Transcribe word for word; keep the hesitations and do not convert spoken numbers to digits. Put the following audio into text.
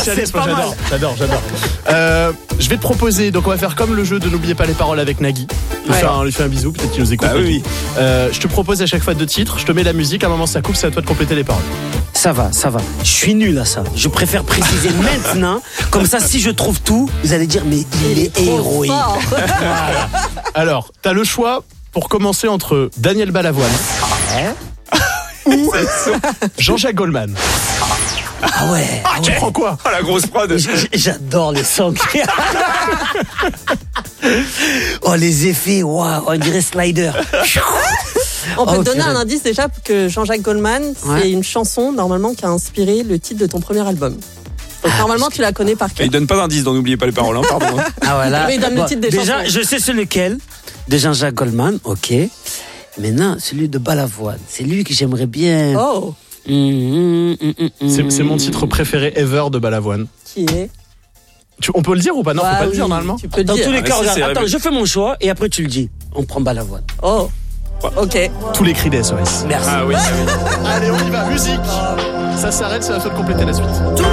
spécialiste, c'est pas moi, j'adore, j'adore, j'adore. Euh, je vais te proposer, donc on va faire comme le jeu de N'oubliez pas les paroles avec Nagui. Lui, Ouais. faire un, lui faire un bisou, peut-être qu'il nous écoute. Bah oui, oui. Euh, je te propose à chaque fois deux titres, je te mets la musique, à un moment ça coupe, c'est à toi de compléter les paroles. Ça va, ça va. Je suis nul à ça. Je préfère préciser maintenant. Comme ça, si je trouve tout, vous allez dire, mais il est héroïque. Alors, t'as le choix pour commencer entre Daniel Balavoine ou Jean-Jacques Goldman. Ah ouais. Ah, ah tu ouais. prends quoi? Oh, la grosse prod. J- j- J'adore les songs. Oh, les effets, waouh, on dirait Slider. On peut Oh, te donner purée. un indice déjà que Jean-Jacques Goldman, Ouais. c'est une chanson normalement qui a inspiré le titre de ton premier album. Donc normalement tu la connais par Et cœur. il donne pas d'indice, donc n'oubliez pas les paroles, hein, pardon. hein. Ah voilà. Mais il donne le titre des déjà, chansons. je sais c'est lequel. De Jean-Jacques Goldman, ok. Maintenant, celui de Balavoine, c'est lui que j'aimerais bien. Oh, Mmh, mmh, mmh, mmh, C'est mmh. c'est mon titre préféré ever de Balavoine. qui est Tu, on peut le dire ou pas? Non, Bah faut pas le oui, dire normalement. Tu peux Dans dire. tous les Ah, cas, si, regarde, c'est attends, révélé. je fais mon choix et après tu le dis. On prend Balavoine. Oh, ok. Tous les cris des S O S. Merci. Ah oui, ah oui. Allez, on y va, musique. Ça s'arrête, c'est à toi de compléter la suite.